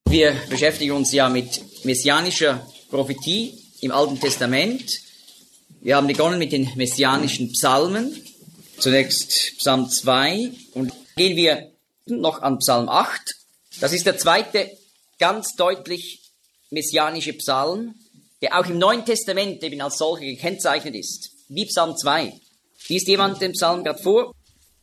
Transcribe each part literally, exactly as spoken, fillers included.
Wir beschäftigen uns ja mit messianischer Prophetie im Alten Testament. Wir haben begonnen mit den messianischen Psalmen. Zunächst Psalm zwei und gehen wir noch an Psalm acht. Das ist der zweite ganz deutlich messianische Psalm, der auch im Neuen Testament eben als solcher gekennzeichnet ist, wie Psalm zwei. Liest jemand den Psalm gerade vor?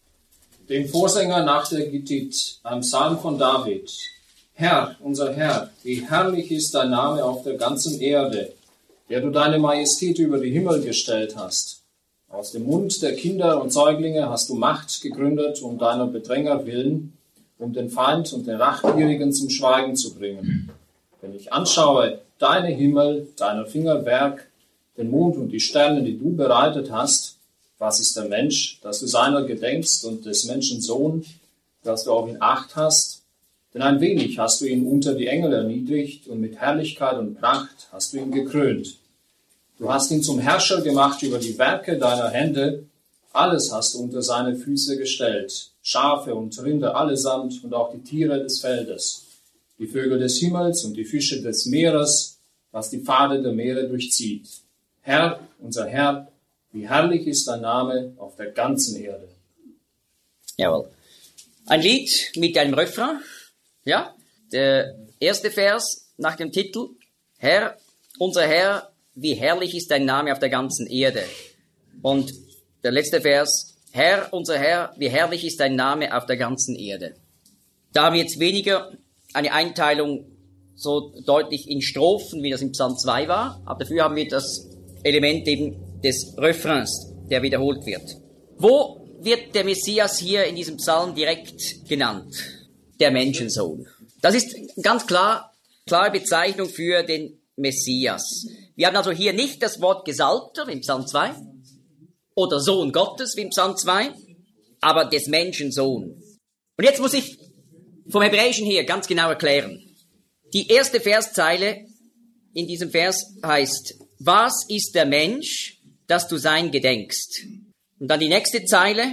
Den Vorsänger nach der Gittit, ein Psalm von David. Herr, unser Herr, wie herrlich ist dein Name auf der ganzen Erde, der du deine Majestät über die Himmel gestellt hast. Aus dem Mund der Kinder und Säuglinge hast du Macht gegründet, um deiner Bedränger willen, um den Feind und den Rachgierigen zum Schweigen zu bringen. Wenn ich anschaue deine Himmel, deiner Finger Werk, den Mond und die Sterne, die du bereitet hast, was ist der Mensch, dass du seiner gedenkst, und des Menschen Sohn, dass du auf ihn Acht hast? Denn ein wenig hast du ihn unter die Engel erniedrigt, und mit Herrlichkeit und Pracht hast du ihn gekrönt. Du hast ihn zum Herrscher gemacht über die Werke deiner Hände. Alles hast du unter seine Füße gestellt. Schafe und Rinder allesamt und auch die Tiere des Feldes, die Vögel des Himmels und die Fische des Meeres, was die Pfade der Meere durchzieht. Herr, unser Herr, wie herrlich ist dein Name auf der ganzen Erde. Jawohl. Ein Lied mit einem Refrain. Ja, der erste Vers nach dem Titel, Herr, unser Herr, wie herrlich ist dein Name auf der ganzen Erde. Und der letzte Vers, Herr, unser Herr, wie herrlich ist dein Name auf der ganzen Erde. Da haben wir jetzt weniger eine Einteilung so deutlich in Strophen, wie das im Psalm zwei war, aber dafür haben wir das Element eben des Refrains, der wiederholt wird. Wo wird der Messias hier in diesem Psalm direkt genannt? Der Menschensohn. Das ist ganz klar, klare Bezeichnung für den Messias. Wir haben also hier nicht das Wort Gesalbter, wie im Psalm zwei, oder Sohn Gottes, wie im Psalm zwei, aber des Menschensohn. Und jetzt muss ich vom Hebräischen her ganz genau erklären. Die erste Verszeile in diesem Vers heißt, was ist der Mensch, dass du sein gedenkst? Und dann die nächste Zeile,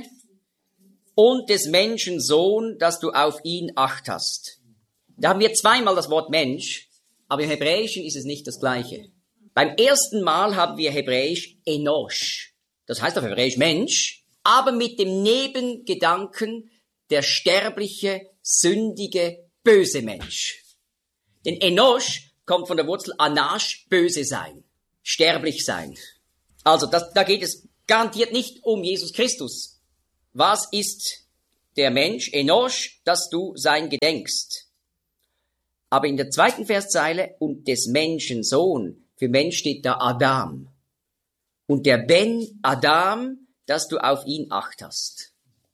und des Menschen Sohn, dass du auf ihn Acht hast. Da haben wir zweimal das Wort Mensch, aber im Hebräischen ist es nicht das Gleiche. Beim ersten Mal haben wir Hebräisch Enosh, das heißt auf Hebräisch Mensch, aber mit dem Nebengedanken der sterbliche, sündige, böse Mensch. Denn Enosh kommt von der Wurzel Anash, böse sein, sterblich sein. Also das, da geht es garantiert nicht um Jesus Christus. Was ist der Mensch, Enosh, dass du sein gedenkst? Aber in der zweiten Verszeile, und des Menschen Sohn, für Mensch steht da Adam. Und der Ben Adam, dass du auf ihn Acht hast.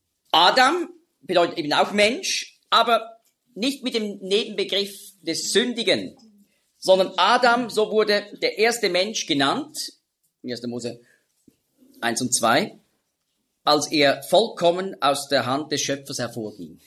Adam bedeutet eben auch Mensch, aber nicht mit dem Nebenbegriff des Sündigen, sondern Adam, so wurde der erste Mensch genannt, erster Mose eins und zwei, als er vollkommen aus der Hand des Schöpfers hervorging.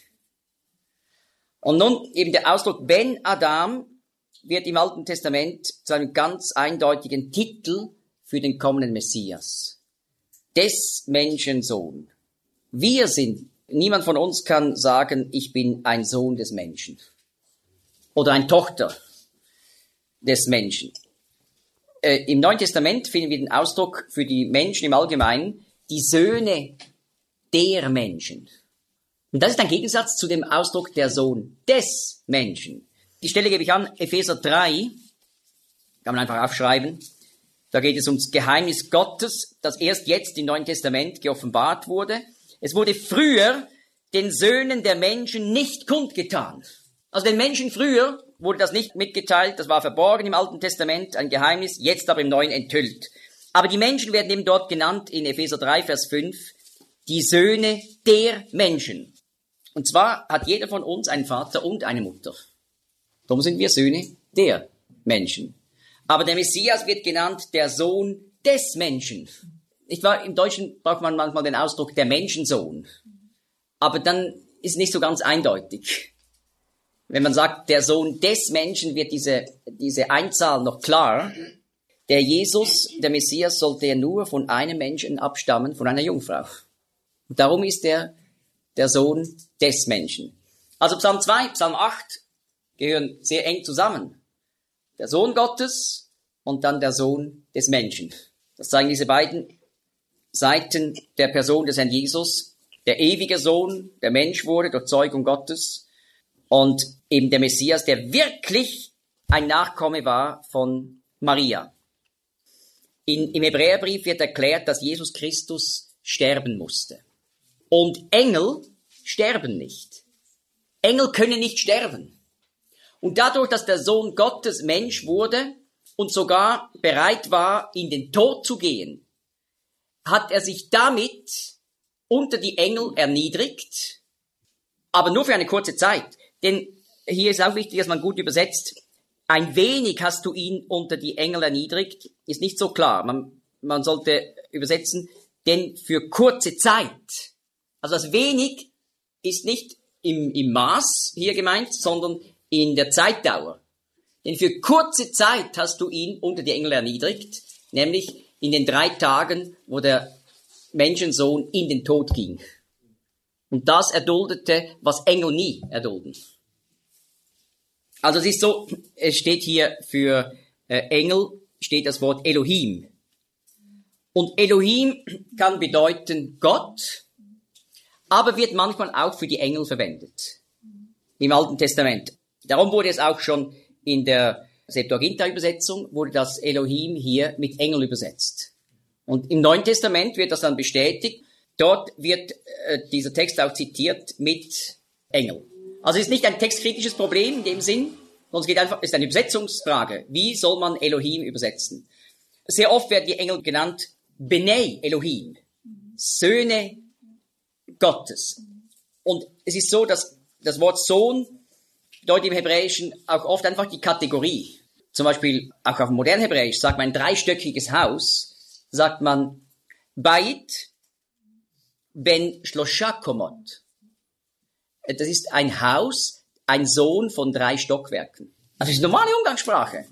Und nun eben der Ausdruck Ben Adam wird im Alten Testament zu einem ganz eindeutigen Titel für den kommenden Messias. Des Menschensohn. Wir sind, niemand von uns kann sagen, ich bin ein Sohn des Menschen. Oder eine Tochter des Menschen. Äh, Im Neuen Testament finden wir den Ausdruck für die Menschen im Allgemeinen, die Söhne der Menschen. Und das ist ein Gegensatz zu dem Ausdruck der Sohn des Menschen. Die Stelle gebe ich an, Epheser drei, kann man einfach aufschreiben. Da geht es ums Geheimnis Gottes, das erst jetzt im Neuen Testament geoffenbart wurde. Es wurde früher den Söhnen der Menschen nicht kundgetan. Also den Menschen früher wurde das nicht mitgeteilt, das war verborgen im Alten Testament, ein Geheimnis, jetzt aber im Neuen enthüllt. Aber die Menschen werden eben dort genannt in Epheser drei, Vers fünf, die Söhne der Menschen. Und zwar hat jeder von uns einen Vater und eine Mutter. Darum sind wir Söhne der Menschen. Aber der Messias wird genannt der Sohn des Menschen. Ich war, im Deutschen braucht man manchmal den Ausdruck der Menschensohn. Aber dann ist nicht so ganz eindeutig. Wenn man sagt, der Sohn des Menschen, wird diese, diese Einzahl noch klar. Der Jesus, der Messias, sollte ja nur von einem Menschen abstammen, von einer Jungfrau. Und darum ist er der Sohn des Menschen. Also Psalm zwei, Psalm acht gehören sehr eng zusammen. Der Sohn Gottes und dann der Sohn des Menschen. Das zeigen diese beiden Seiten der Person des Herrn Jesus. Der ewige Sohn, der Mensch wurde durch Zeugung Gottes, und eben der Messias, der wirklich ein Nachkomme war von Maria. In, im Hebräerbrief wird erklärt, dass Jesus Christus sterben musste. Und Engel sterben nicht. Engel können nicht sterben. Und dadurch, dass der Sohn Gottes Mensch wurde und sogar bereit war, in den Tod zu gehen, hat er sich damit unter die Engel erniedrigt, aber nur für eine kurze Zeit. Denn hier ist auch wichtig, dass man gut übersetzt, ein wenig hast du ihn unter die Engel erniedrigt, ist nicht so klar. Man, man sollte übersetzen, denn für kurze Zeit. Also das wenig ist nicht im, im Maß hier gemeint, sondern in der Zeitdauer. Denn für kurze Zeit hast du ihn unter die Engel erniedrigt, nämlich in den drei Tagen, wo der Menschensohn in den Tod ging. Und das erduldete, was Engel nie erdulden. Also es ist so, es steht hier für äh, Engel, steht das Wort Elohim. Und Elohim kann bedeuten Gott, aber wird manchmal auch für die Engel verwendet. Im Alten Testament. Darum wurde es auch schon in der Septuaginta-Übersetzung, wurde das Elohim hier mit Engel übersetzt. Und im Neuen Testament wird das dann bestätigt. Dort wird äh, dieser Text auch zitiert mit Engel. Also es ist nicht ein textkritisches Problem in dem Sinn, sondern es geht einfach, es ist eine Übersetzungsfrage. Wie soll man Elohim übersetzen? Sehr oft werden die Engel genannt Benei Elohim, Söhne Gottes. Und es ist so, dass das Wort Sohn bedeutet im Hebräischen auch oft einfach die Kategorie. Zum Beispiel auch auf modern Hebräisch sagt man ein dreistöckiges Haus, sagt man Bait ben shlosha komot. Das ist ein Haus, ein Sohn von drei Stockwerken. Also das ist normale Umgangssprache.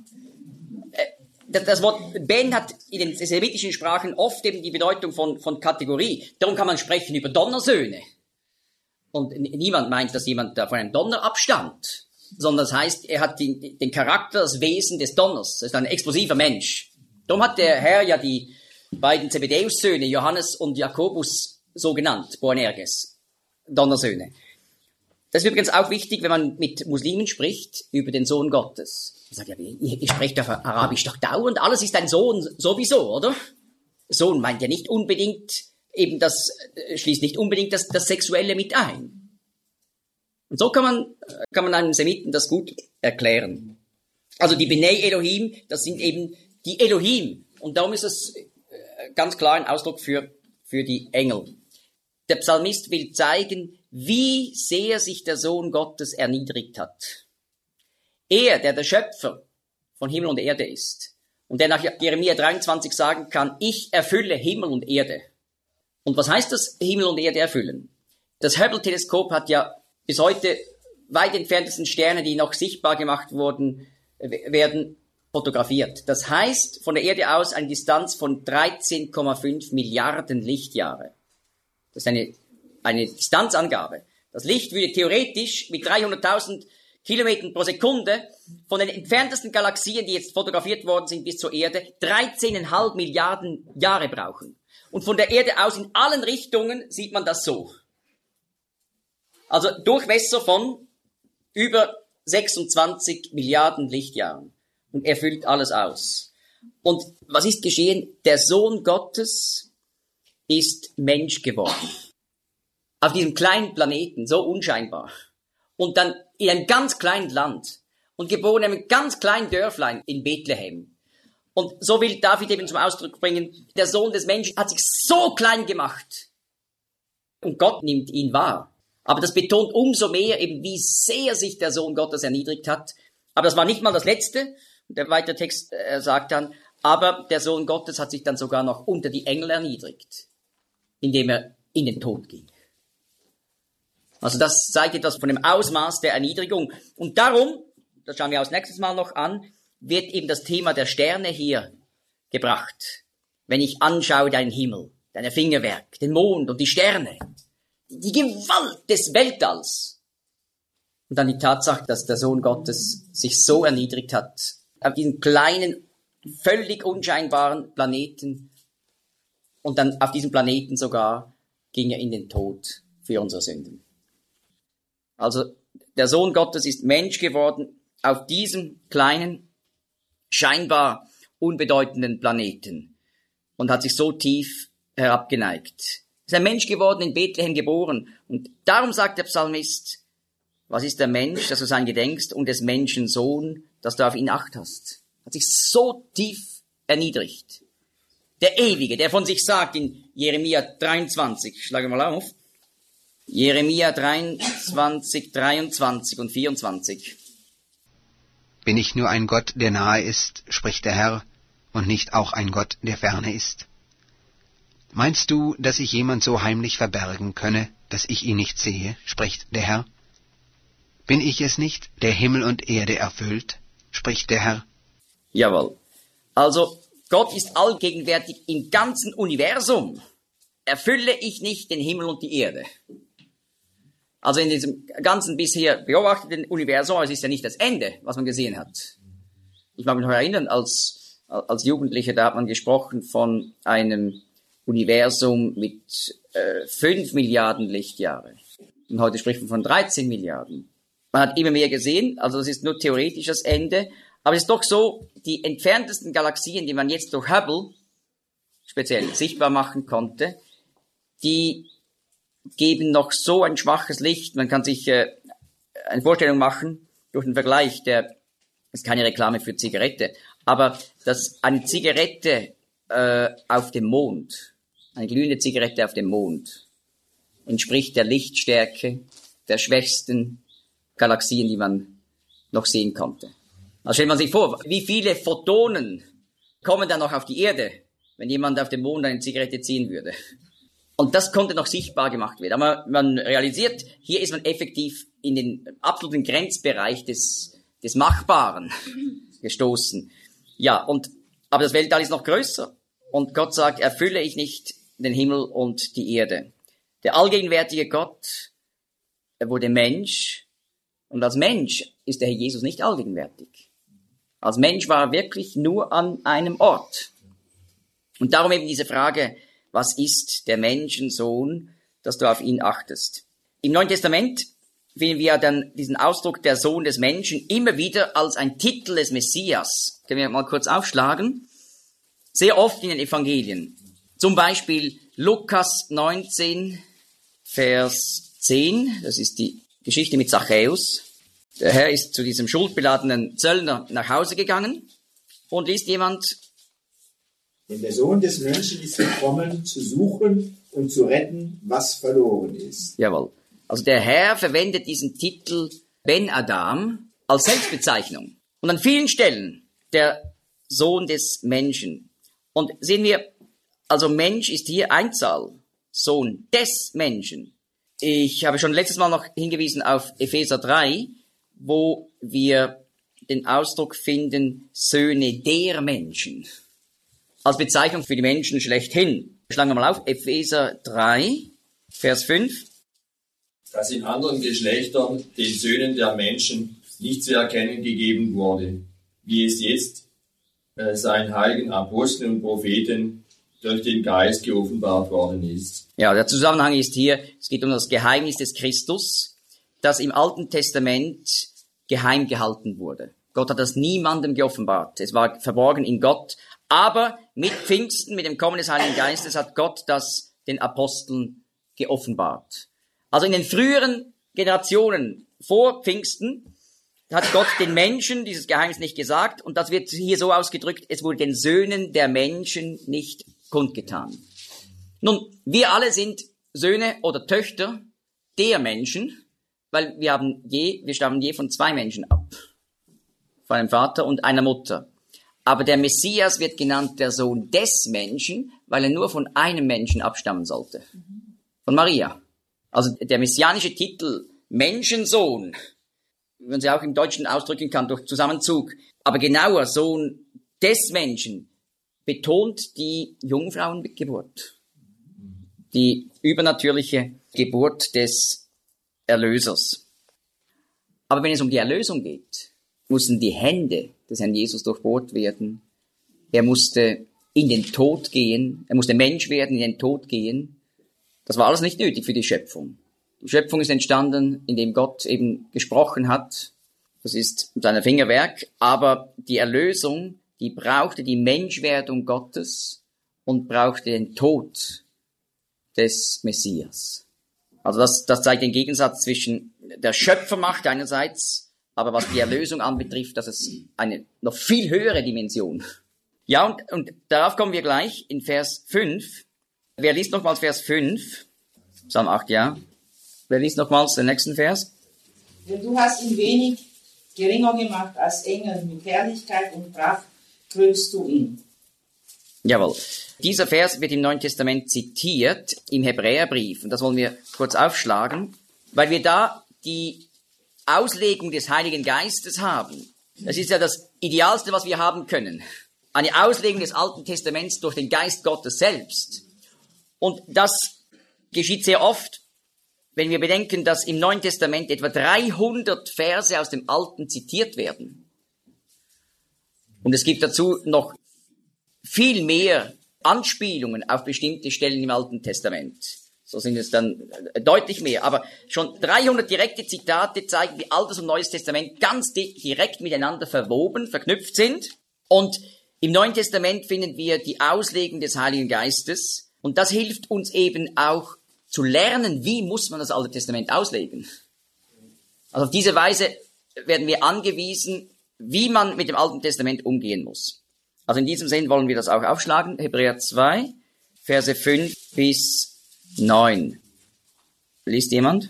Das Wort Ben hat in den semitischen Sprachen oft eben die Bedeutung von, von Kategorie. Darum kann man sprechen über Donnersöhne. Und niemand meint, dass jemand da von einem Donner abstammt, sondern das heißt, er hat den, den Charakter, das Wesen des Donners. Das ist ein explosiver Mensch. Darum hat der Herr ja die beiden Zebedeus-Söhne, Johannes und Jakobus, so genannt, Boanerges, Donnersöhne. Das ist übrigens auch wichtig, wenn man mit Muslimen spricht über den Sohn Gottes. Ich sage, ja, ihr, ihr sprecht auf Arabisch doch dauernd, alles ist ein Sohn sowieso, oder? Sohn meint ja nicht unbedingt, eben das, schließt nicht unbedingt das, das Sexuelle mit ein. Und so kann man, kann man einem Semiten das gut erklären. Also die Benei Elohim, das sind eben die Elohim. Und darum ist es ganz klar ein Ausdruck für, für die Engel. Der Psalmist will zeigen, wie sehr sich der Sohn Gottes erniedrigt hat. Er, der der Schöpfer von Himmel und Erde ist und der nach Jeremia dreiundzwanzig sagen kann, ich erfülle Himmel und Erde. Und was heißt das, Himmel und Erde erfüllen? Das Hubble-Teleskop hat ja bis heute weit entferntesten Sterne, die noch sichtbar gemacht wurden, werden fotografiert. Das heißt, von der Erde aus eine Distanz von dreizehn Komma fünf Milliarden Lichtjahre. Das ist eine, eine Distanzangabe. Das Licht würde theoretisch mit dreihunderttausend Kilometern pro Sekunde von den entferntesten Galaxien, die jetzt fotografiert worden sind, bis zur Erde, dreizehn Komma fünf Milliarden Jahre brauchen. Und von der Erde aus in allen Richtungen sieht man das so. Also Durchmesser von über sechsundzwanzig Milliarden Lichtjahren. Und er füllt alles aus. Und was ist geschehen? Der Sohn Gottes ist Mensch geworden. Auf diesem kleinen Planeten, so unscheinbar. Und dann in einem ganz kleinen Land. Und geboren in einem ganz kleinen Dörflein in Bethlehem. Und so will David eben zum Ausdruck bringen, der Sohn des Menschen hat sich so klein gemacht. Und Gott nimmt ihn wahr. Aber das betont umso mehr eben, wie sehr sich der Sohn Gottes erniedrigt hat. Aber das war nicht mal das Letzte. Und der weitere Text äh, sagt dann, aber der Sohn Gottes hat sich dann sogar noch unter die Engel erniedrigt, indem er in den Tod ging. Also das zeigt etwas von dem Ausmaß der Erniedrigung. Und darum, das schauen wir uns nächstes Mal noch an, wird eben das Thema der Sterne hier gebracht. Wenn ich anschaue deinen Himmel, dein Fingerwerk, den Mond und die Sterne, die Gewalt des Weltalls. Und dann die Tatsache, dass der Sohn Gottes sich so erniedrigt hat, auf diesen kleinen, völlig unscheinbaren Planeten. Und dann auf diesem Planeten sogar ging er in den Tod für unsere Sünden. Also der Sohn Gottes ist Mensch geworden auf diesem kleinen, scheinbar unbedeutenden Planeten und hat sich so tief herabgeneigt. Ist ein Mensch geworden, in Bethlehem geboren. Und darum sagt der Psalmist, was ist der Mensch, dass du sein gedenkst, und des Menschen Sohn, dass du auf ihn Acht hast. Hat sich so tief erniedrigt. Der Ewige, der von sich sagt in Jeremia dreiundzwanzig, schlage mal auf, Jeremia dreiundzwanzig, dreiundzwanzig und vierundzwanzig. Bin ich nur ein Gott, der nahe ist, spricht der Herr, und nicht auch ein Gott, der ferne ist? Meinst du, dass sich jemand so heimlich verbergen könne, dass ich ihn nicht sehe, spricht der Herr? Bin ich es nicht, der Himmel und Erde erfüllt, spricht der Herr? Jawohl. Also, Gott ist allgegenwärtig im ganzen Universum. Erfülle ich nicht den Himmel und die Erde? Also in diesem ganzen bisher beobachteten Universum, es ist ja nicht das Ende, was man gesehen hat. Ich mag mich noch erinnern, als, als Jugendlicher, da hat man gesprochen von einem Universum mit äh, fünf Milliarden Lichtjahre. Und heute spricht man von dreizehn Milliarden. Man hat immer mehr gesehen, also das ist nur theoretisch das Ende. Aber es ist doch so, die entferntesten Galaxien, die man jetzt durch Hubble speziell sichtbar machen konnte, die geben noch so ein schwaches Licht. Man kann sich äh, eine Vorstellung machen, durch den Vergleich, der ist keine Reklame für Zigarette, aber dass eine Zigarette äh, auf dem Mond, eine glühende Zigarette auf dem Mond, entspricht der Lichtstärke der schwächsten Galaxien, die man noch sehen konnte. Also stellt man sich vor, wie viele Photonen kommen dann noch auf die Erde, wenn jemand auf dem Mond eine Zigarette ziehen würde. Und das konnte noch sichtbar gemacht werden. Aber man realisiert, hier ist man effektiv in den absoluten Grenzbereich des, des Machbaren gestoßen. Ja, und, aber das Weltall ist noch größer. Und Gott sagt, erfülle ich nicht den Himmel und die Erde. Der allgegenwärtige Gott, er wurde Mensch. Und als Mensch ist der Herr Jesus nicht allgegenwärtig. Als Mensch war er wirklich nur an einem Ort. Und darum eben diese Frage, was ist der Menschensohn, dass du auf ihn achtest? Im Neuen Testament finden wir dann diesen Ausdruck der Sohn des Menschen immer wieder als ein Titel des Messias. Können wir mal kurz aufschlagen? Sehr oft in den Evangelien. Zum Beispiel Lukas neunzehn, Vers zehn. Das ist die Geschichte mit Zachäus. Der Herr ist zu diesem schuldbeladenen Zöllner nach Hause gegangen und liest jemand: Denn der Sohn des Menschen ist gekommen, zu suchen und zu retten, was verloren ist. Jawohl. Also der Herr verwendet diesen Titel Ben Adam als Selbstbezeichnung. Und an vielen Stellen der Sohn des Menschen. Und sehen wir, also Mensch ist hier Einzahl, Sohn des Menschen. Ich habe schon letztes Mal noch hingewiesen auf Epheser drei, wo wir den Ausdruck finden, Söhne der Menschen. Als Bezeichnung für die Menschen schlechthin. Schlagen wir mal auf, Epheser drei, Vers fünf. Dass in anderen Geschlechtern den Söhnen der Menschen nicht zu erkennen gegeben wurde, wie es jetzt äh, seinen heiligen Aposteln und Propheten durch den Geist geoffenbart worden ist. Ja, der Zusammenhang ist hier, es geht um das Geheimnis des Christus, das im Alten Testament geheim gehalten wurde. Gott hat das niemandem geoffenbart. Es war verborgen in Gott. Aber mit Pfingsten, mit dem Kommen des Heiligen Geistes, hat Gott das den Aposteln geoffenbart. Also in den früheren Generationen vor Pfingsten hat Gott den Menschen dieses Geheimnis nicht gesagt. Und das wird hier so ausgedrückt, es wurde den Söhnen der Menschen nicht kundgetan. Nun, wir alle sind Söhne oder Töchter der Menschen, weil wir haben je, wir stammen je von zwei Menschen ab. Von einem Vater und einer Mutter. Aber der Messias wird genannt der Sohn des Menschen, weil er nur von einem Menschen abstammen sollte. Von Maria. Also der messianische Titel Menschensohn, wie man sie auch im Deutschen ausdrücken kann durch Zusammenzug, aber genauer Sohn des Menschen, betont die Jungfrauengeburt. Die übernatürliche Geburt des Erlösers. Aber wenn es um die Erlösung geht, mussten die Hände des Herrn Jesus durchbohrt werden. Er musste in den Tod gehen. Er musste Mensch werden, in den Tod gehen. Das war alles nicht nötig für die Schöpfung. Die Schöpfung ist entstanden, indem Gott eben gesprochen hat. Das ist sein Fingerwerk. Aber die Erlösung, die brauchte die Menschwerdung Gottes und brauchte den Tod des Messias. Also das, das zeigt den Gegensatz zwischen der Schöpfermacht einerseits, aber was die Erlösung anbetrifft, das ist eine noch viel höhere Dimension. Ja, und, und darauf kommen wir gleich in Vers fünf. Wer liest nochmals Vers fünf? Psalm acht, ja. Wer liest nochmals den nächsten Vers? Denn du hast ihn wenig geringer gemacht als Engel, mit Herrlichkeit und Pracht krönst du ihn. Jawohl. Dieser Vers wird im Neuen Testament zitiert im Hebräerbrief. Und das wollen wir kurz aufschlagen, weil wir da die Auslegung des Heiligen Geistes haben. Das ist ja das Idealste, was wir haben können. Eine Auslegung des Alten Testaments durch den Geist Gottes selbst. Und das geschieht sehr oft, wenn wir bedenken, dass im Neuen Testament etwa dreihundert Verse aus dem Alten zitiert werden. Und es gibt dazu noch viel mehr Anspielungen auf bestimmte Stellen im Alten Testament. So sind es dann deutlich mehr. Aber schon dreihundert direkte Zitate zeigen, wie Altes und Neues Testament ganz direkt miteinander verwoben, verknüpft sind. Und im Neuen Testament finden wir die Auslegung des Heiligen Geistes. Und das hilft uns eben auch zu lernen, wie muss man das Alte Testament auslegen. Also auf diese Weise werden wir angewiesen, wie man mit dem Alten Testament umgehen muss. Also in diesem Sinn wollen wir das auch aufschlagen. Hebräer zwei, Verse fünf bis neun. Liest jemand?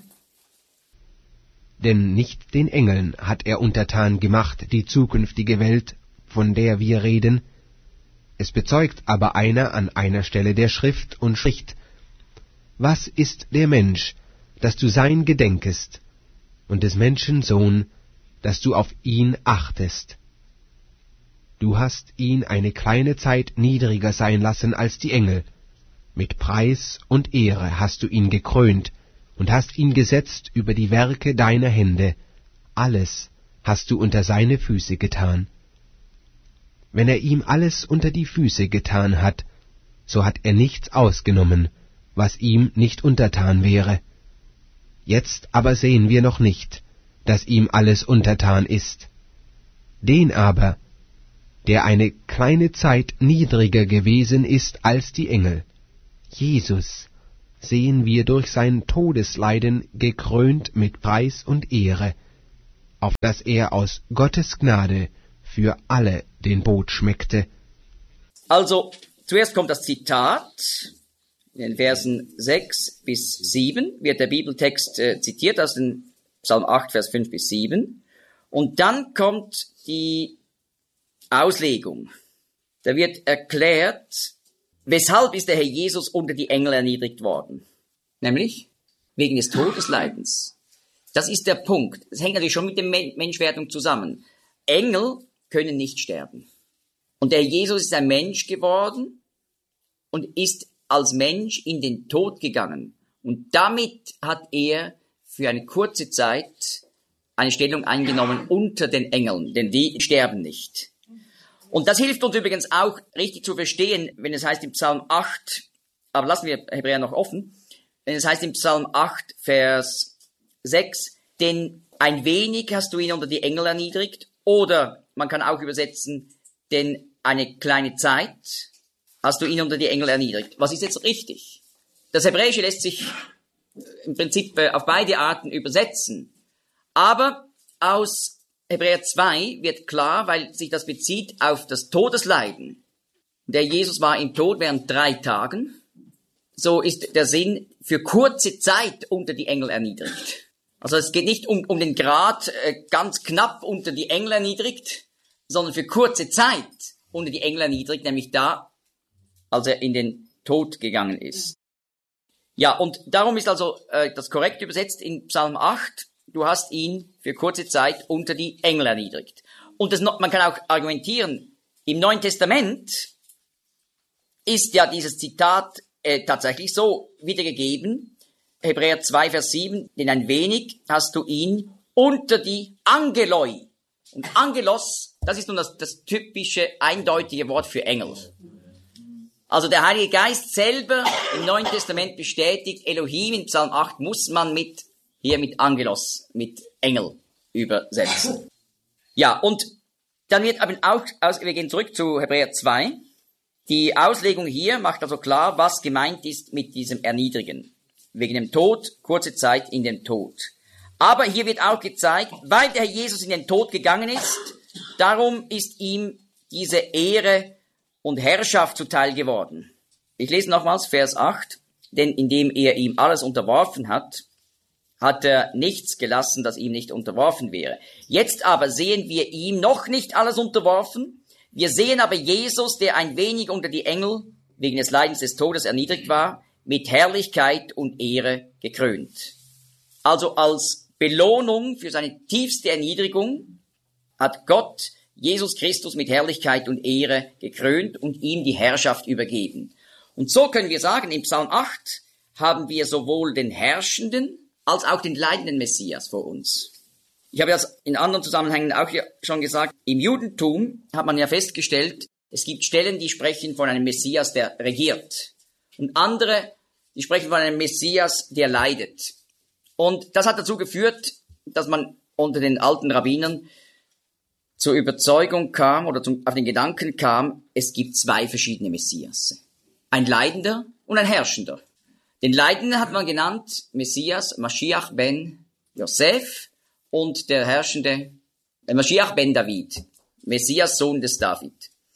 Denn nicht den Engeln hat er untertan gemacht die zukünftige Welt, von der wir reden. Es bezeugt aber einer an einer Stelle der Schrift und spricht: Was ist der Mensch, dass du sein gedenkest, und des Menschen Sohn, dass du auf ihn achtest? Du hast ihn eine kleine Zeit niedriger sein lassen als die Engel. Mit Preis und Ehre hast du ihn gekrönt und hast ihn gesetzt über die Werke deiner Hände. Alles hast du unter seine Füße getan. Wenn er ihm alles unter die Füße getan hat, so hat er nichts ausgenommen, was ihm nicht untertan wäre. Jetzt aber sehen wir noch nicht, dass ihm alles untertan ist. Den aber, der eine kleine Zeit niedriger gewesen ist als die Engel, Jesus, sehen wir durch sein Todesleiden gekrönt mit Preis und Ehre, auf dass er aus Gottes Gnade für alle den Bod schmeckte. Also, zuerst kommt das Zitat. In den Versen sechs bis sieben wird der Bibeltext äh, zitiert aus dem Psalm acht, Vers fünf bis sieben. Und dann kommt die Auslegung. Da wird erklärt, weshalb ist der Herr Jesus unter die Engel erniedrigt worden? Nämlich wegen des Todesleidens. Das ist der Punkt. Das hängt natürlich schon mit der Menschwerdung zusammen. Engel können nicht sterben. Und der Herr Jesus ist ein Mensch geworden und ist als Mensch in den Tod gegangen. Und damit hat er für eine kurze Zeit eine Stellung eingenommen unter den Engeln, denn die sterben nicht. Und das hilft uns übrigens auch richtig zu verstehen, wenn es heißt im Psalm acht, aber lassen wir Hebräer noch offen, wenn es heißt im Psalm acht, Vers sechs, denn ein wenig hast du ihn unter die Engel erniedrigt, oder man kann auch übersetzen, denn eine kleine Zeit hast du ihn unter die Engel erniedrigt. Was ist jetzt richtig? Das Hebräische lässt sich im Prinzip auf beide Arten übersetzen, aber aus Hebräer zwei wird klar, weil sich das bezieht auf das Todesleiden. Der Jesus war im Tod während drei Tagen. So ist der Sinn für kurze Zeit unter die Engel erniedrigt. Also es geht nicht um, um den Grad äh, ganz knapp unter die Engel erniedrigt, sondern für kurze Zeit unter die Engel erniedrigt, nämlich da, als er in den Tod gegangen ist. Ja, und darum ist also äh, das korrekt übersetzt in Psalm acht, du hast ihn für kurze Zeit unter die Engel erniedrigt. Und das, man kann auch argumentieren, im Neuen Testament ist ja dieses Zitat äh, tatsächlich so wiedergegeben. Hebräer zwei, Vers sieben, denn ein wenig hast du ihn unter die Angeloi. Und Angelos, das ist nun das, das typische, eindeutige Wort für Engel. Also der Heilige Geist selber im Neuen Testament bestätigt, Elohim in Psalm acht muss man mit, hier mit Angelos, mit Engel übersetzen. Ja, und dann wird aber auch, aus, wir gehen zurück zu Hebräer zwei. Die Auslegung hier macht also klar, was gemeint ist mit diesem Erniedrigen. Wegen dem Tod, kurze Zeit in den Tod. Aber hier wird auch gezeigt, weil der Herr Jesus in den Tod gegangen ist, darum ist ihm diese Ehre und Herrschaft zuteil geworden. Ich lese nochmals Vers acht. Denn indem er ihm alles unterworfen hat, hat er nichts gelassen, das ihm nicht unterworfen wäre. Jetzt aber sehen wir ihm noch nicht alles unterworfen. Wir sehen aber Jesus, der ein wenig unter die Engel wegen des Leidens des Todes erniedrigt war, mit Herrlichkeit und Ehre gekrönt. Also als Belohnung für seine tiefste Erniedrigung hat Gott Jesus Christus mit Herrlichkeit und Ehre gekrönt und ihm die Herrschaft übergeben. Und so können wir sagen, im Psalm acht haben wir sowohl den herrschenden als auch den leidenden Messias vor uns. Ich habe das in anderen Zusammenhängen auch schon gesagt, im Judentum hat man ja festgestellt, es gibt Stellen, die sprechen von einem Messias, der regiert. Und andere, die sprechen von einem Messias, der leidet. Und das hat dazu geführt, dass man unter den alten Rabbinern zur Überzeugung kam oder zum, auf den Gedanken kam, es gibt zwei verschiedene Messias. Ein Leidender und ein Herrschender. Den Leidenden hat man genannt Messias, Mashiach ben Joseph, und der Herrschende, äh, Mashiach ben David, Messias, Sohn des David.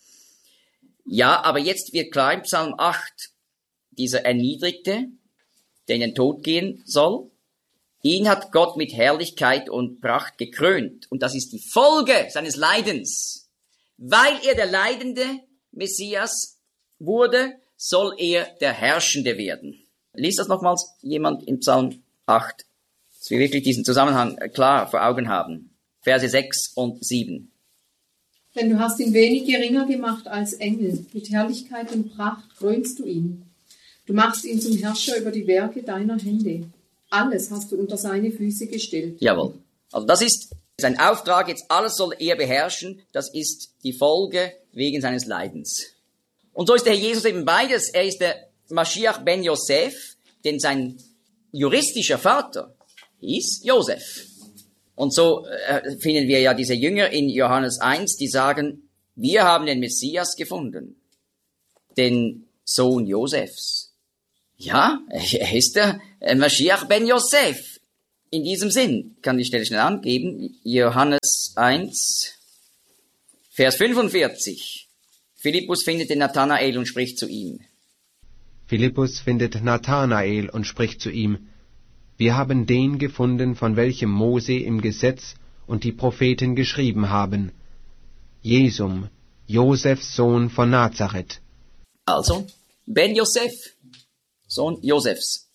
Ja, aber jetzt wird klar im Psalm acht, dieser Erniedrigte, der in den Tod gehen soll, ihn hat Gott mit Herrlichkeit und Pracht gekrönt. Und das ist die Folge seines Leidens. Weil er der leidende Messias wurde, soll er der Herrschende werden. Lies das nochmals jemand im Psalm acht, dass wir wirklich diesen Zusammenhang klar vor Augen haben. Verse sechs und sieben. Denn du hast ihn wenig geringer gemacht als Engel. Mit Herrlichkeit und Pracht krönst du ihn. Du machst ihn zum Herrscher über die Werke deiner Hände. Alles hast du unter seine Füße gestellt. Jawohl. Also das ist sein Auftrag, jetzt alles soll er beherrschen. Das ist die Folge wegen seines Leidens. Und so ist der Herr Jesus eben beides. Er ist der Mashiach ben Joseph, denn sein juristischer Vater hieß Joseph. Und so äh, finden wir ja diese Jünger in Johannes eins, die sagen, wir haben den Messias gefunden, den Sohn Josefs. Ja, er ist der Mashiach ben Joseph. In diesem Sinn, kann die Stelle schnell angeben, Johannes eins, Vers fünfundvierzig. Philippus findet den Nathanael und spricht zu ihm. Philippus findet Nathanael und spricht zu ihm, wir haben den gefunden, von welchem Mose im Gesetz und die Propheten geschrieben haben, Jesum, Josefs Sohn von Nazareth. Also, Ben Joseph, Sohn Josefs.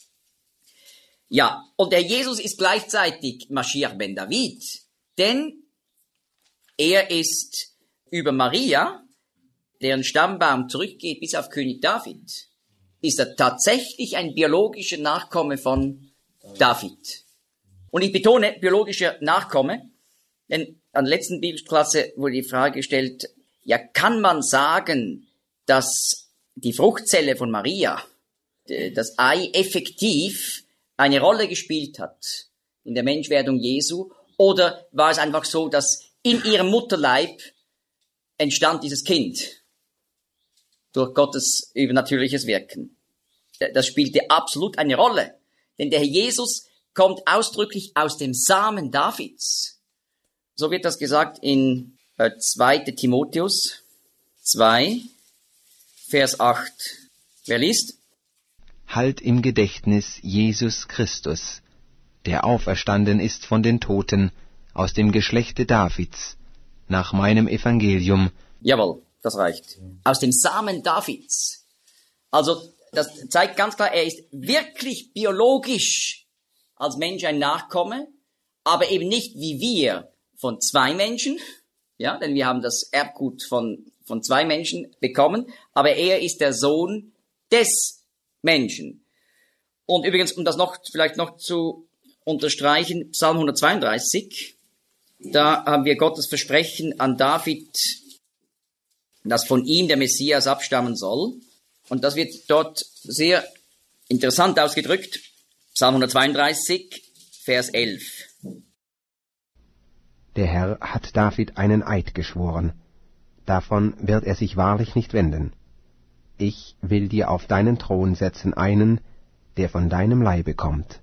Ja, und der Jesus ist gleichzeitig Mashiach ben David, denn er ist über Maria, deren Stammbaum zurückgeht bis auf König David, ist er tatsächlich ein biologischer Nachkomme von David. Und ich betone biologischer Nachkomme, denn an der letzten Bibelklasse wurde die Frage gestellt, ja, kann man sagen, dass die Fruchtzelle von Maria, das Ei, effektiv eine Rolle gespielt hat in der Menschwerdung Jesu, oder war es einfach so, dass in ihrem Mutterleib entstand dieses Kind durch Gottes übernatürliches Wirken? Das spielte absolut eine Rolle, denn der Herr Jesus kommt ausdrücklich aus dem Samen Davids. So wird das gesagt in äh, zweiter Timotheus zwei, Vers acht. Wer liest? Halt im Gedächtnis Jesus Christus, der auferstanden ist von den Toten, aus dem Geschlechte Davids, nach meinem Evangelium. Jawohl, das reicht. Aus dem Samen Davids. Also, das zeigt ganz klar, er ist wirklich biologisch als Mensch ein Nachkomme, aber eben nicht wie wir von zwei Menschen, ja, denn wir haben das Erbgut von, von zwei Menschen bekommen, aber er ist der Sohn des Menschen. Und übrigens, um das noch, vielleicht noch zu unterstreichen Psalm hundertzweiunddreißig. Da haben wir Gottes Versprechen an David, dass von ihm der Messias abstammen soll. Und das wird dort sehr interessant ausgedrückt. Psalm hundertzweiunddreißig, Vers elf. Der Herr hat David einen Eid geschworen. Davon wird er sich wahrlich nicht wenden. Ich will dir auf deinen Thron setzen einen, der von deinem Leibe kommt.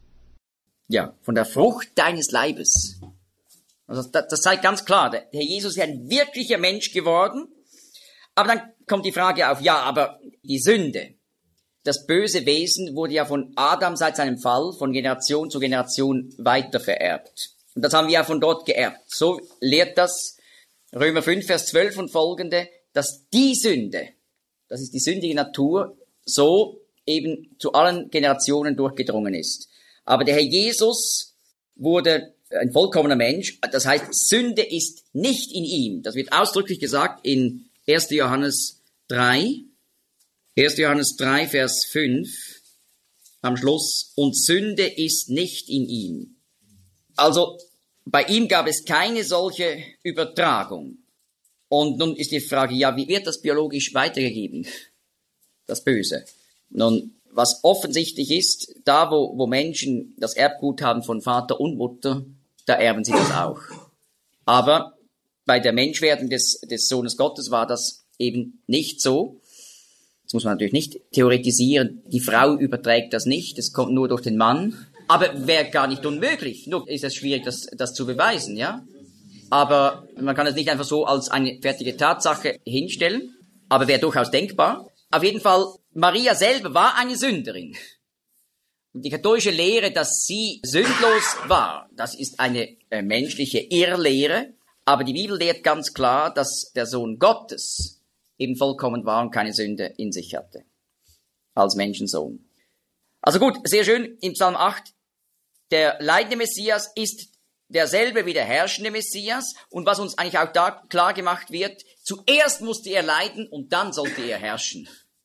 Ja, von der Frucht deines Leibes. Also das, das zeigt ganz klar, der Herr Jesus ist ein wirklicher Mensch geworden. Aber dann kommt die Frage auf, ja, aber die Sünde, das böse Wesen wurde ja von Adam seit seinem Fall von Generation zu Generation weiter vererbt. Und das haben wir ja von dort geerbt. So lehrt das Römer fünf, Vers zwölf und folgende, dass die Sünde, das ist die sündige Natur, so eben zu allen Generationen durchgedrungen ist. Aber der Herr Jesus wurde ein vollkommener Mensch, das heißt, Sünde ist nicht in ihm. Das wird ausdrücklich gesagt in erster Johannes drei, erster Johannes drei, Vers fünf, am Schluss, und Sünde ist nicht in ihm. Also, bei ihm gab es keine solche Übertragung. Und nun ist die Frage, ja, wie wird das biologisch weitergegeben? Das Böse. Nun, was offensichtlich ist, da wo, wo Menschen das Erbgut haben von Vater und Mutter, da erben sie das auch. Aber bei der Menschwerdung des, des Sohnes Gottes war das eben nicht so. Das muss man natürlich nicht theoretisieren. Die Frau überträgt das nicht, es kommt nur durch den Mann. Aber wäre gar nicht unmöglich. Nur ist es schwierig, das, das zu beweisen, ja. Aber man kann es nicht einfach so als eine fertige Tatsache hinstellen. Aber wäre durchaus denkbar. Auf jeden Fall, Maria selber war eine Sünderin. Und die katholische Lehre, dass sie sündlos war, das ist eine äh, menschliche Irrlehre. Aber die Bibel lehrt ganz klar, dass der Sohn Gottes eben vollkommen war und keine Sünde in sich hatte. Als Menschensohn. Also gut, sehr schön, im Psalm acht, der leidende Messias ist derselbe wie der herrschende Messias. Und was uns eigentlich auch da klar gemacht wird, zuerst musste er leiden und dann sollte er herrschen.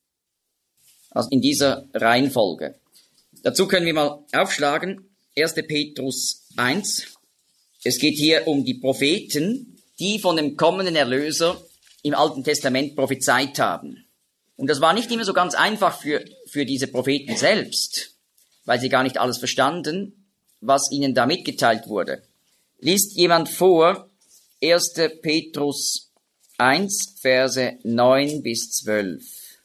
Also in dieser Reihenfolge. Dazu können wir mal aufschlagen, erster Petrus eins. Es geht hier um die Propheten, die von dem kommenden Erlöser im Alten Testament prophezeit haben. Und das war nicht immer so ganz einfach für, für diese Propheten selbst, weil sie gar nicht alles verstanden, was ihnen da mitgeteilt wurde. Liest jemand vor, erster Petrus eins, Verse neun bis zwölf.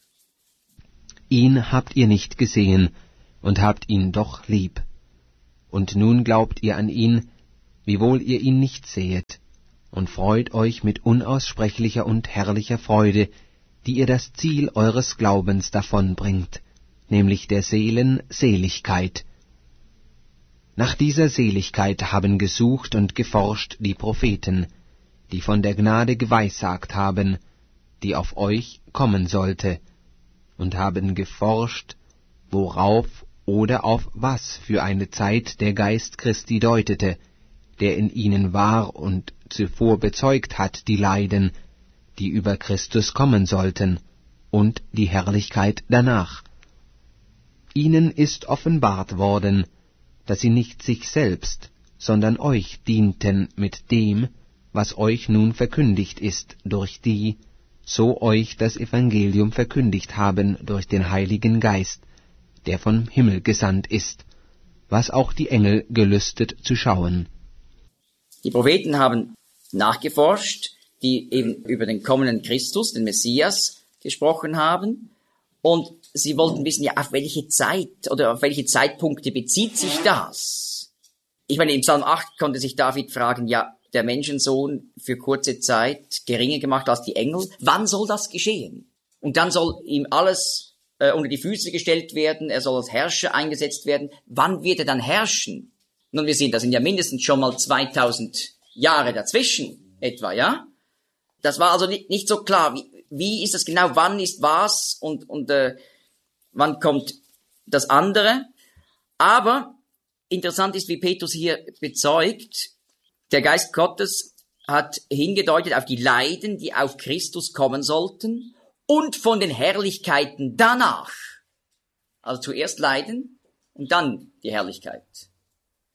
Ihn habt ihr nicht gesehen und habt ihn doch lieb. Und nun glaubt ihr an ihn, wiewohl ihr ihn nicht sehet, und freut euch mit unaussprechlicher und herrlicher Freude, die ihr das Ziel eures Glaubens davonbringt, nämlich der Seelen Seligkeit. Nach dieser Seligkeit haben gesucht und geforscht die Propheten, die von der Gnade geweissagt haben, die auf euch kommen sollte, und haben geforscht, worauf oder auf was für eine Zeit der Geist Christi deutete, der in ihnen war und zuvor bezeugt hat die Leiden, die über Christus kommen sollten, und die Herrlichkeit danach. Ihnen ist offenbart worden, dass sie nicht sich selbst, sondern euch dienten mit dem, was euch nun verkündigt ist durch die, so euch das Evangelium verkündigt haben durch den Heiligen Geist, der vom Himmel gesandt ist, was auch die Engel gelüstet zu schauen. Die Propheten haben nachgeforscht, die eben über den kommenden Christus, den Messias, gesprochen haben. Und sie wollten wissen, ja, auf welche Zeit oder auf welche Zeitpunkte bezieht sich das? Ich meine, im Psalm acht konnte sich David fragen, ja, der Menschensohn für kurze Zeit geringer gemacht als die Engel. Wann soll das geschehen? Und dann soll ihm alles äh, unter die Füße gestellt werden, er soll als Herrscher eingesetzt werden. Wann wird er dann herrschen? Nun, wir sehen, da sind ja mindestens schon mal zweitausend Jahre dazwischen, etwa, ja? Das war also nicht, nicht so klar. Wie, wie ist das genau? Wann ist was? Und, und äh, wann kommt das andere? Aber interessant ist, wie Petrus hier bezeugt, der Geist Gottes hat hingedeutet auf die Leiden, die auf Christus kommen sollten und von den Herrlichkeiten danach. Also zuerst Leiden und dann die Herrlichkeit.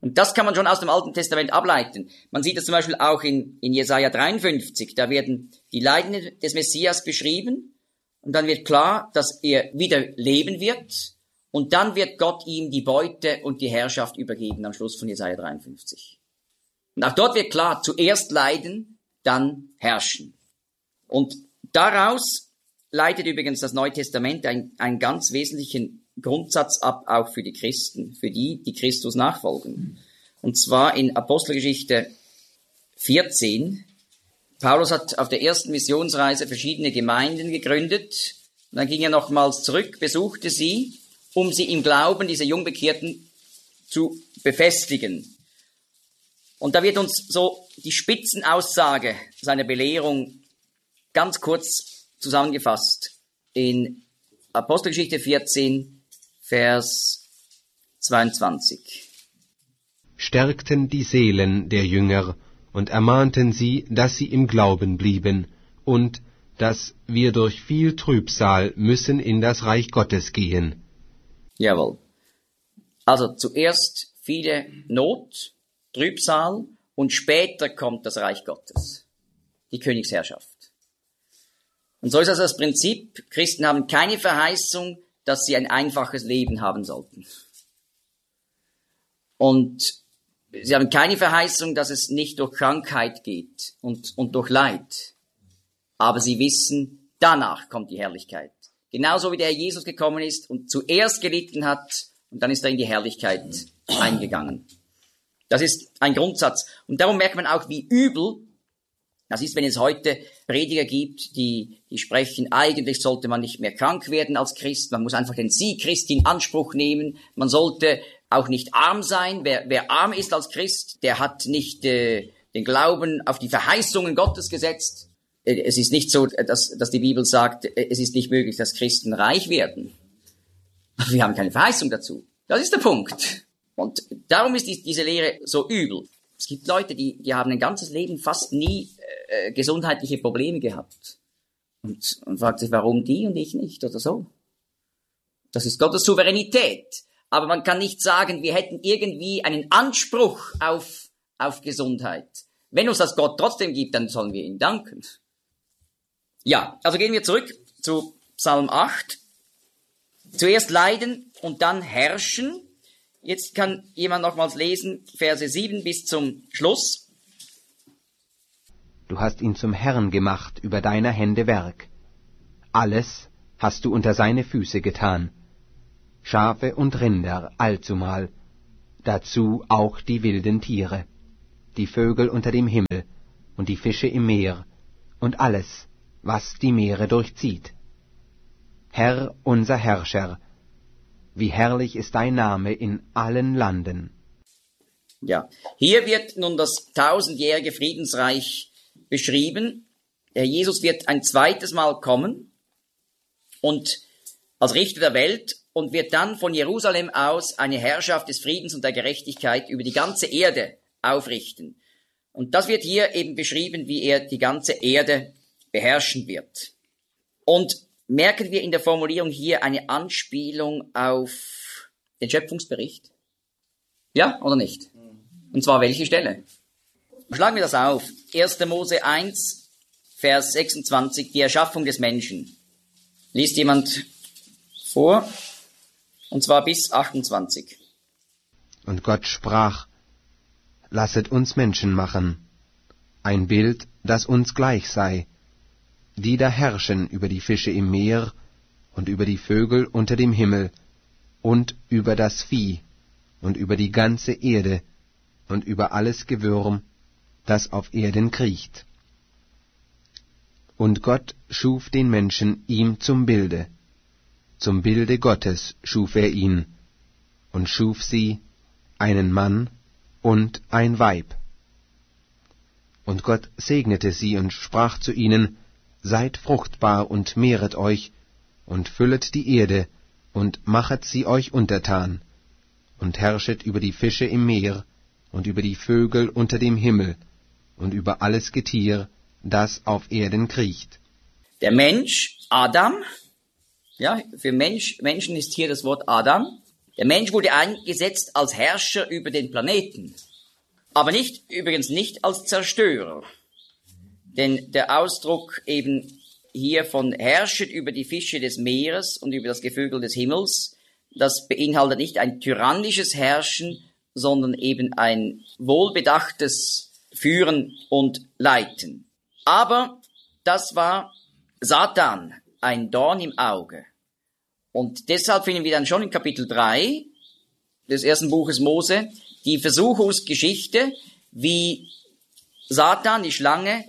Und das kann man schon aus dem Alten Testament ableiten. Man sieht das zum Beispiel auch in, in Jesaja dreiundfünfzig. Da werden die Leiden des Messias beschrieben. Und dann wird klar, dass er wieder leben wird. Und dann wird Gott ihm die Beute und die Herrschaft übergeben am Schluss von Jesaja dreiundfünfzig. Und auch dort wird klar, zuerst leiden, dann herrschen. Und daraus leitet übrigens das Neue Testament einen, einen ganz wesentlichen Grundsatz ab, auch für die Christen, für die, die Christus nachfolgen. Und zwar in Apostelgeschichte vierzehn. Paulus hat auf der ersten Missionsreise verschiedene Gemeinden gegründet. Und dann ging er nochmals zurück, besuchte sie, um sie im Glauben, diese Jungbekehrten, zu befestigen. Und da wird uns so die Spitzenaussage seiner Belehrung ganz kurz zusammengefasst in Apostelgeschichte vierzehn, Vers zweiundzwanzig. Stärkten die Seelen der Jünger und ermahnten sie, dass sie im Glauben blieben und dass wir durch viel Trübsal müssen in das Reich Gottes gehen. Jawohl. Also zuerst viele Not, Trübsal und später kommt das Reich Gottes, die Königsherrschaft. Und so ist also das Prinzip, Christen haben keine Verheißung, dass sie ein einfaches Leben haben sollten. Und sie haben keine Verheißung, dass es nicht durch Krankheit geht und, und durch Leid. Aber sie wissen, danach kommt die Herrlichkeit. Genauso wie der Herr Jesus gekommen ist und zuerst gelitten hat und dann ist er in die Herrlichkeit eingegangen. Das ist ein Grundsatz. Und darum merkt man auch, wie übel das ist, wenn es heute Prediger gibt, die, die sprechen, eigentlich sollte man nicht mehr krank werden als Christ, man muss einfach den Sieg Christi in Anspruch nehmen, man sollte auch nicht arm sein. Wer, wer arm ist als Christ, der hat nicht äh, den Glauben auf die Verheißungen Gottes gesetzt. Äh, es ist nicht so, dass, dass die Bibel sagt, äh, es ist nicht möglich, dass Christen reich werden. Wir haben keine Verheißung dazu. Das ist der Punkt. Und darum ist die, diese Lehre so übel. Es gibt Leute, die, die haben ein ganzes Leben fast nie äh, gesundheitliche Probleme gehabt. Und, und fragt sich, warum die und ich nicht oder so. Das ist Gottes Souveränität. Aber man kann nicht sagen, wir hätten irgendwie einen Anspruch auf, auf Gesundheit. Wenn uns das Gott trotzdem gibt, dann sollen wir ihm danken. Ja, also gehen wir zurück zu Psalm acht. Zuerst leiden und dann herrschen. Jetzt kann jemand nochmals lesen, Verse sieben bis zum Schluss. Du hast ihn zum Herrn gemacht über deiner Hände Werk. Alles hast du unter seine Füße getan. Schafe und Rinder allzumal, dazu auch die wilden Tiere, die Vögel unter dem Himmel und die Fische im Meer und alles, was die Meere durchzieht. Herr, unser Herrscher, wie herrlich ist dein Name in allen Landen. Ja, hier wird nun das tausendjährige Friedensreich beschrieben. Der Jesus wird ein zweites Mal kommen und als Richter der Welt und wird dann von Jerusalem aus eine Herrschaft des Friedens und der Gerechtigkeit über die ganze Erde aufrichten. Und das wird hier eben beschrieben, wie er die ganze Erde beherrschen wird. Und merken wir in der Formulierung hier eine Anspielung auf den Schöpfungsbericht? Ja oder nicht? Und zwar welche Stelle? Schlagen wir das auf. erster Mose eins, Vers sechsundzwanzig, die Erschaffung des Menschen. Liest jemand vor? Und zwar bis achtundzwanzig. Und Gott sprach, lasset uns Menschen machen, ein Bild, das uns gleich sei, die da herrschen über die Fische im Meer und über die Vögel unter dem Himmel und über das Vieh und über die ganze Erde und über alles Gewürm, das auf Erden kriecht. Und Gott schuf den Menschen ihm zum Bilde, zum Bilde Gottes schuf er ihn, und schuf sie, einen Mann und ein Weib. Und Gott segnete sie und sprach zu ihnen, seid fruchtbar und mehret euch, und füllet die Erde, und machet sie euch untertan, und herrschet über die Fische im Meer, und über die Vögel unter dem Himmel, und über alles Getier, das auf Erden kriecht. Der Mensch, Adam, ja, für Mensch, Menschen ist hier das Wort Adam, Der Mensch wurde eingesetzt als Herrscher über den Planeten. Aber nicht, übrigens nicht als Zerstörer. Denn der Ausdruck eben hier von herrschet über die Fische des Meeres und über das Gevögel des Himmels, das beinhaltet nicht ein tyrannisches Herrschen, sondern eben ein wohlbedachtes Führen und Leiten. Aber das war Satan, ein Dorn im Auge. Und deshalb finden wir dann schon in Kapitel drei des ersten Buches Mose die Versuchungsgeschichte, wie Satan, die Schlange,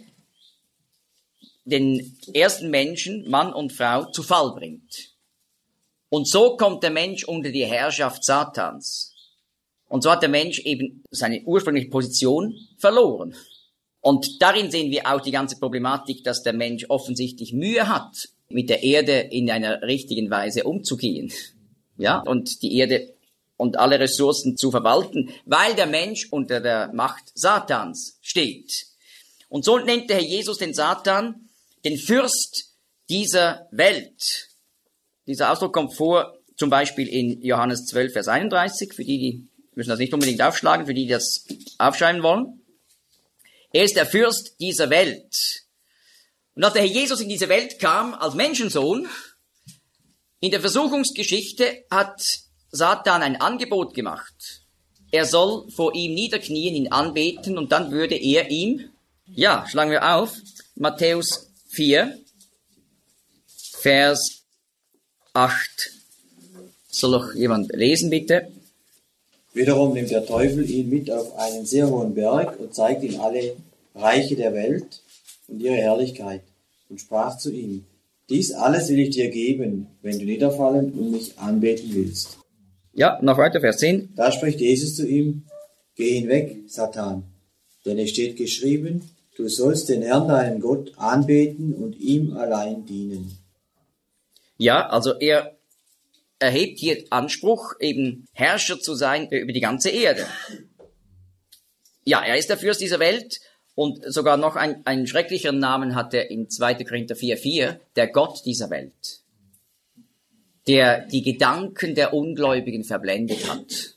den ersten Menschen, Mann und Frau, zu Fall bringt. Und so kommt der Mensch unter die Herrschaft Satans. Und so hat der Mensch eben seine ursprüngliche Position verloren. Und darin sehen wir auch die ganze Problematik, dass der Mensch offensichtlich Mühe hat, mit der Erde in einer richtigen Weise umzugehen. Ja, und die Erde und alle Ressourcen zu verwalten, weil der Mensch unter der Macht Satans steht. Und so nennt der Herr Jesus den Satan den Fürst dieser Welt. Dieser Ausdruck kommt vor, zum Beispiel in Johannes zwölf, Vers einunddreißig, für die, die müssen das nicht unbedingt aufschlagen, für die, die das aufschreiben wollen. Er ist der Fürst dieser Welt. Und als der Herr Jesus in diese Welt kam, als Menschensohn, in der Versuchungsgeschichte hat Satan ein Angebot gemacht. Er soll vor ihm niederknien, ihn anbeten, und dann würde er ihm, ja, schlagen wir auf, Matthäus vier, Vers acht. Soll doch jemand lesen, bitte? Wiederum nimmt der Teufel ihn mit auf einen sehr hohen Berg und zeigt ihm alle Reiche der Welt und ihre Herrlichkeit und sprach zu ihm: Dies alles will ich dir geben, wenn du niederfallen und mich anbeten willst. Ja, noch weiter, Vers zehn. Da spricht Jesus zu ihm: Geh hinweg, Satan, denn es steht geschrieben, du sollst den Herrn, deinen Gott, anbeten und ihm allein dienen. Ja, also er erhebt hier Anspruch, eben Herrscher zu sein über die ganze Erde. Ja, er ist der Fürst dieser Welt, und sogar noch ein, einen schrecklicheren Namen hat er in zweiter Korinther vier, vier, der Gott dieser Welt, der die Gedanken der Ungläubigen verblendet hat.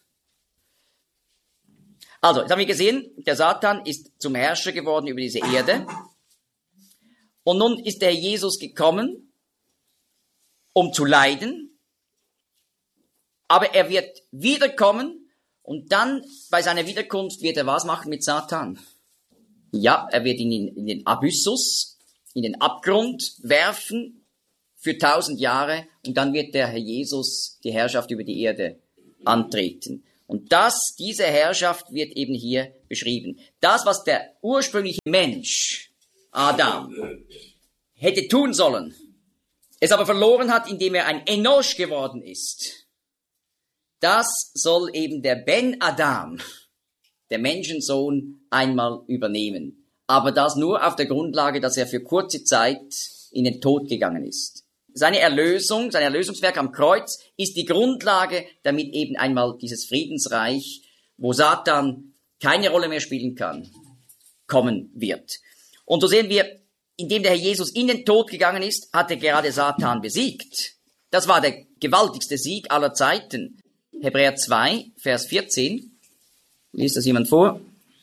Also, jetzt haben wir gesehen, der Satan ist zum Herrscher geworden über diese Erde. Und nun ist der Jesus gekommen, um zu leiden. Aber er wird wiederkommen, und dann bei seiner Wiederkunft wird er was machen mit Satan? Ja, er wird ihn in, in den Abyssus, in den Abgrund werfen für tausend Jahre, und dann wird der Herr Jesus die Herrschaft über die Erde antreten. Und das, diese Herrschaft wird eben hier beschrieben. Das, was der ursprüngliche Mensch, Adam, hätte tun sollen, es aber verloren hat, indem er ein Enosh geworden ist, das soll eben der Ben Adam, der Menschensohn, einmal übernehmen. Aber das nur auf der Grundlage, dass er für kurze Zeit in den Tod gegangen ist. Seine Erlösung, sein Erlösungswerk am Kreuz ist die Grundlage, damit eben einmal dieses Friedensreich, wo Satan keine Rolle mehr spielen kann, kommen wird. Und so sehen wir, indem der Herr Jesus in den Tod gegangen ist, hat er gerade Satan besiegt. Das war der gewaltigste Sieg aller Zeiten. Hebräer zwei, Vers vierzehn. Liest das jemand vor?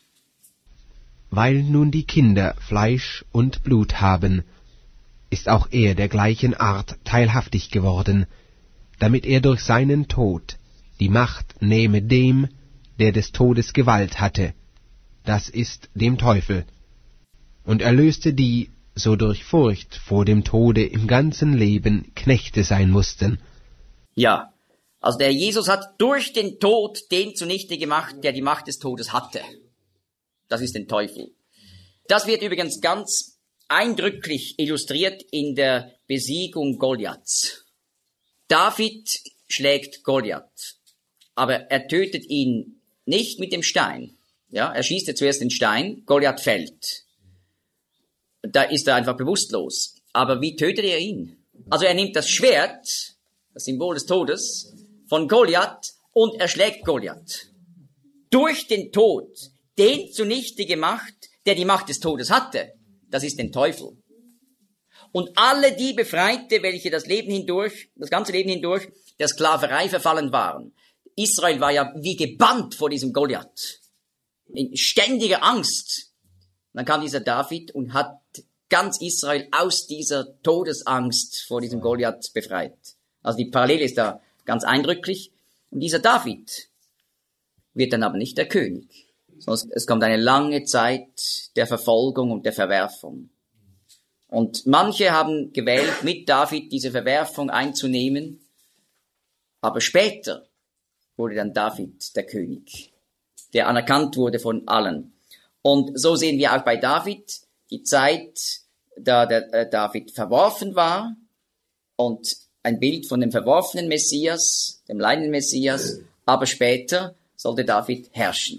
Weil nun die Kinder Fleisch und Blut haben, ist auch er der gleichen Art teilhaftig geworden, damit er durch seinen Tod die Macht nehme dem, der des Todes Gewalt hatte, das ist dem Teufel, und erlöste die, so durch Furcht vor dem Tode im ganzen Leben Knechte sein mussten. Ja, also der Jesus hat durch den Tod den zunichte gemacht, der die Macht des Todes hatte. Das ist den Teufel. Das wird übrigens ganz eindrücklich illustriert in der Besiegung Goliaths. David schlägt Goliath, aber er tötet ihn nicht mit dem Stein. Ja, er schießt ja zuerst den Stein, Goliath fällt. Da ist er einfach bewusstlos. Aber wie tötet er ihn? Also er nimmt das Schwert, das Symbol des Todes, von Goliath und erschlägt Goliath. Durch den Tod, den zunichte gemacht, der die Macht des Todes hatte. Das ist den Teufel. Und alle die Befreite, welche das Leben hindurch, das ganze Leben hindurch, der Sklaverei verfallen waren, Israel war ja wie gebannt vor diesem Goliath. In ständiger Angst. Und dann kam dieser David und hat ganz Israel aus dieser Todesangst vor diesem Goliath befreit. Also die Parallele ist da ganz eindrücklich. Und dieser David wird dann aber nicht der König. Sondern es kommt eine lange Zeit der Verfolgung und der Verwerfung. Und manche haben gewählt, mit David diese Verwerfung einzunehmen. Aber später wurde dann David der König, der anerkannt wurde von allen. Und so sehen wir auch bei David die Zeit, da der äh, David verworfen war und ein Bild von dem verworfenen Messias, dem leidenden Messias, aber später sollte David herrschen.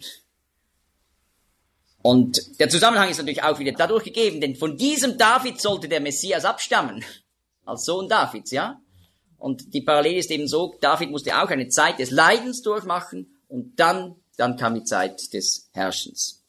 Und der Zusammenhang ist natürlich auch wieder dadurch gegeben, denn von diesem David sollte der Messias abstammen, als Sohn Davids, ja? Und die Parallele ist eben so, David musste auch eine Zeit des Leidens durchmachen und dann, dann kam die Zeit des Herrschens.